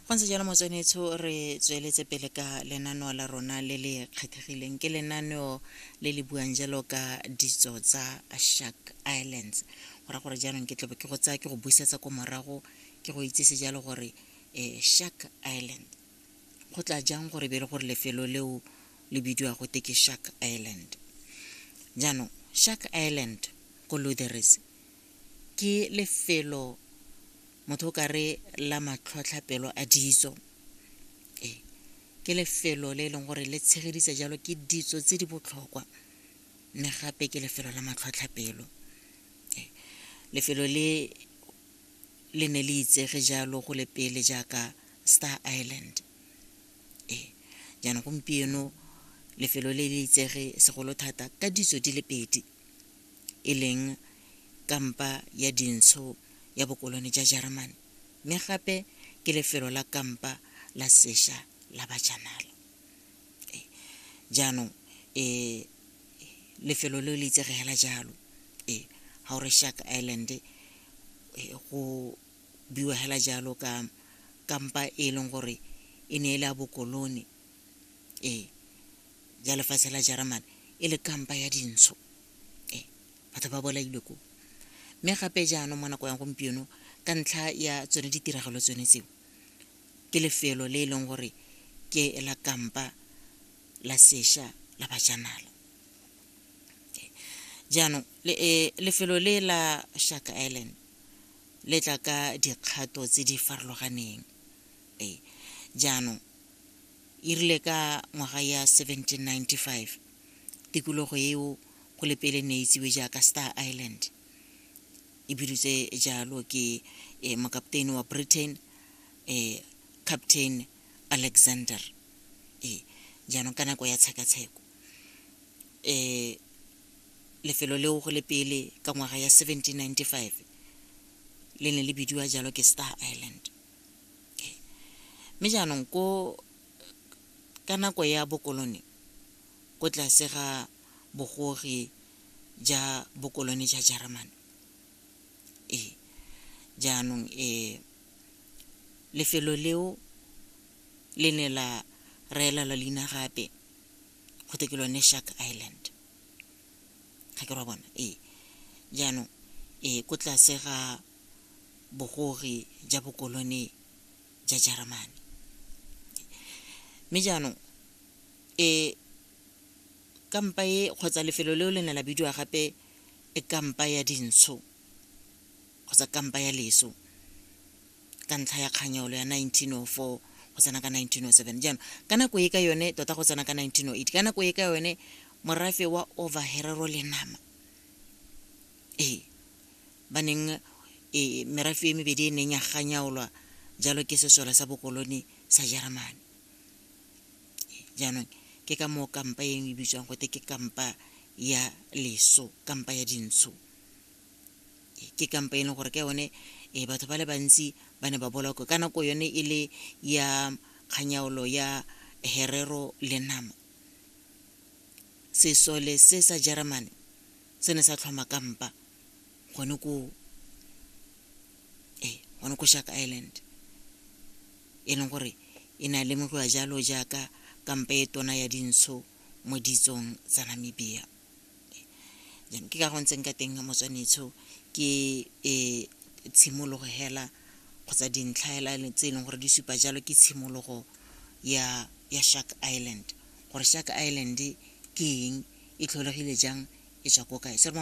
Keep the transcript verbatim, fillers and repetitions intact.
Gonse jalo motswanetsho re tsweletse pele ka lenaneo la rona le le kgethegileng ke lenaneo le le buang jalo ka ditso tsa Shark Islands gora gore jaanong ke tle ke go tsaya ke go buisetsa ko morago ke go itsise jalo gore eh Shark Island go tla jang gore be le gore lefelo leo le bidiwa go te ke Shark Island. Jaanong Shark Island ko Loders ke lefelo motho ka re la matlhotlhapelo a ditso eh ke lefelo le leng gore le tshegedisa jalo ke ditso tse di botlhokwa mme gape ke lefelo la matlhotlhapelo eh lefelo le le ne le itsege jalo go le pele jaaka Star Island eh jana gompieno lefelo le le itsege segolo thata ka ditso di le pedi e leng kampa ya dintsho ya bokolone ja German mme gape ke lefelo la kampa la sesha la bajanala eh jaanong eh lefelo le le itsege hela jalo eh ha o re Shark Island eh go biwa hela jalo ka kampa e leng gore e ne la bokolone eh ja lefatshe la German e le kampa ya dintsho eh batho ba bola ile ko mme gape jaanong mo nako ya gompieno ka ntlha ya tsone ditiragalo tsone tseo ke lefelo le leng gore ke la kampa la sesha la bajanala jaanong le lefelo le la Shark Island le tla ka dikgato tse di farologaneng eh jaanong irile ka ngwaga ya seventeen ninety-five tikologo eo go le pele ne itsiwe jaaka Star Island e biditse jalo ke eh, mokapteini wa Britain eh Captain Alexander eh jaanong kana go ya tshekatsheko eh lefelo leo go le pele ka ngwaga ya seventeen ninety-five le ne le bidiwa jalo ke Star Island okay me jaanong ko kana go ya bokolone go tla sega bogogi ja bokolone ja German eh jaanong eh lefelo leo le ne la rela la lina gape go te ke lone Shark Island ga ke ra bona eh jaanong eh go tla sega bogogi ja bokolone ja German me jaanong eh kampa e kgotsa lefelo leo le ne la bidiwa gape e kampa ya dintsho kgotsa kampa ya leso ka ntlha ya kganyolo ya nineteen oh four go tsena ka nineteen oh seven jaanong kana go e ka yone tota go tsena ka nineteen oh eight kana go e ka yone morafe wa Overherero le nama eh baneng e merafe e mebedi e neng ya ganyaolwa jalo ke sesola sa bokolone sa German jaanong ke ka mo kampa e e bitswang go te ke kampa ya leso kampa ya dintsho ke kampa e leng gore ke yone e batho ba le bantsi ba ne ba bola go kana go yone e le ya kganyaolo ya Herero le nama sesole se sa German se ne sa tlhoma kampa gone go eh gone go Shark Island e leng gore e na le mo go jalo jaaka kampa e tona ya dintsho mo ditsong tsa Namibia jang ke ka go ntseng ka teng motswanetsho ke e tshimologo hela kgotsa dintlhaela tse leng gore di supa jalo ke tshimologo ya ya Shark Island gore Shark Island ke eng e tlholegile jang e tswa go kae